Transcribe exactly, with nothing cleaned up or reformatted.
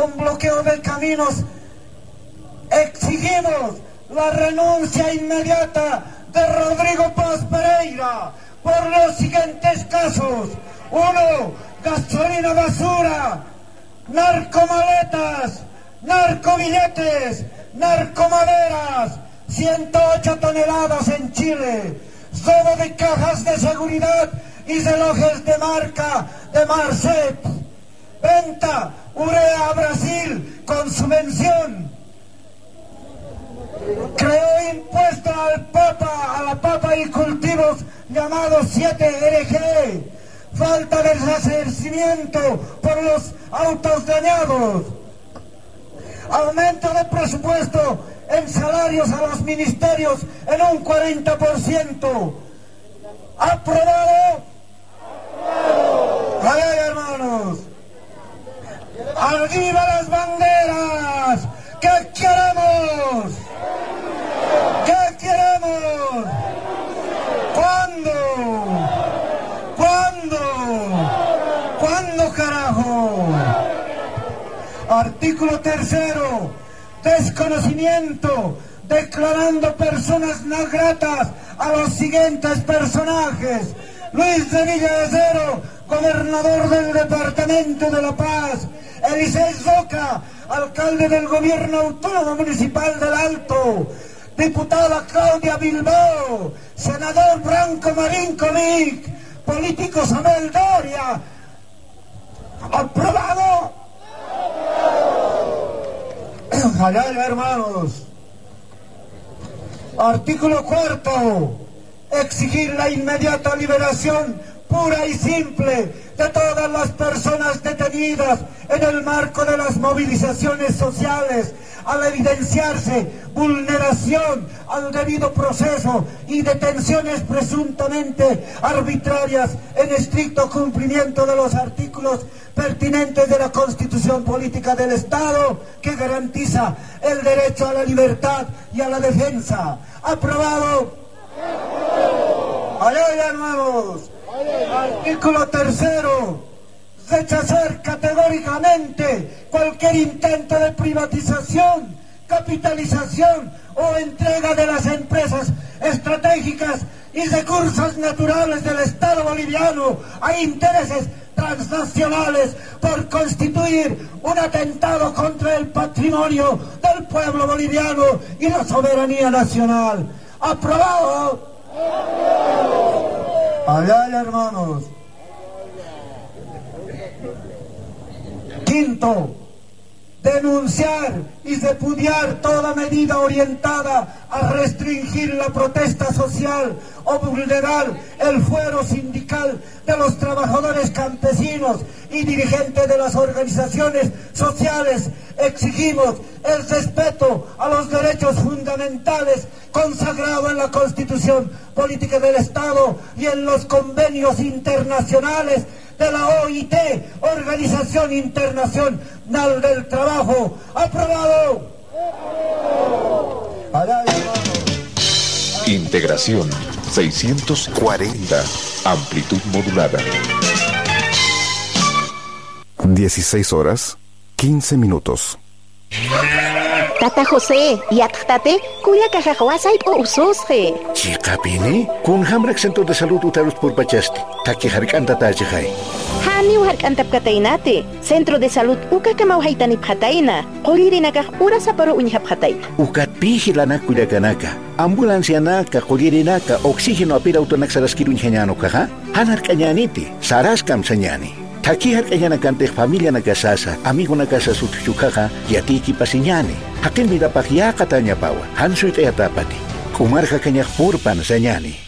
con bloqueo de caminos. Exigimos la renuncia inmediata de Rodrigo Paz Pereira por los siguientes casos. Uno, gasolina basura, narcomaletas, narcobilletes, narcomaderas, ciento ocho toneladas en Chile, robo de cajas de seguridad y relojes de marca de Marcet, venta urea a Brasil con subvención, creó impuesto al papa, a la papa y cultivos llamados siete R G, falta de resarcimiento por los autos dañados, aumento de presupuesto en salarios a los ministerios en un cuarenta por ciento. ¿Aprobado? ¡Aprobado! ¡Ay, ay, hermanos! ¡Arriba las banderas! ¿Qué queremos? ¿Qué queremos? ¿Cuándo? ¿Cuándo? ¿Cuándo, carajo? Artículo tercero. Desconocimiento, declarando personas no gratas a los siguientes personajes: Luis de Villarezero, gobernador del departamento de La Paz; Eliseo Roca, alcalde del gobierno autónomo municipal del Alto; diputada Claudia Bilbao; senador Branco Marín Comic; político Samuel Doria. ¿Aprobado? Allá, hermanos. Artículo cuarto. Exigir la inmediata liberación pura y simple de todas las personas detenidas en el marco de las movilizaciones sociales, al evidenciarse vulneración al debido proceso y detenciones presuntamente arbitrarias en estricto cumplimiento de los artículos pertinentes de la Constitución Política del Estado, que garantiza el derecho a la libertad y a la defensa. ¿Aprobado? ¡Allá, hermanos! Artículo tercero. Rechazar categóricamente cualquier intento de privatización, capitalización o entrega de las empresas estratégicas y recursos naturales del Estado boliviano a intereses transnacionales por constituir un atentado contra el patrimonio del pueblo boliviano y la soberanía nacional. ¿Aprobado? Allá, hermanos. Quinto, denunciar y repudiar toda medida orientada a restringir la protesta social o vulnerar el fuero sindical de los trabajadores campesinos y dirigentes de las organizaciones sociales. Exigimos el respeto a los derechos fundamentales consagrados en la Constitución Política del Estado y en los convenios internacionales de la O I T, Organización Internacional del Trabajo. ¿Aprobado? Allá, Integración seiscientos cuarenta, amplitud modulada. dieciséis horas, quince minutos. Tata José, yaktate, kuya kajajwasay po ususje. Chikapini, kun hamrak centro de salud utaros por bachaste, taki harkanta tajay. Hani harkantap kataynate, centro de salud uka kamawhaytanip hataina, qolirinakaj urasaparo uñhap hatayna. Ukat pihilana kuyakanaka, ambulancia naka, qolirinaka, oxígeno apira autonaxaraskiru ingeñano kaja, hanar kañaniti, saraskam sañani. Taki harkayana kante familia nakasasa, amigo nakasa sutuchukaja, yatiki pasiñani. Hakin mira pakia katanya pawa, hansuit ayatapati. Kumarja kanya purpan sañani.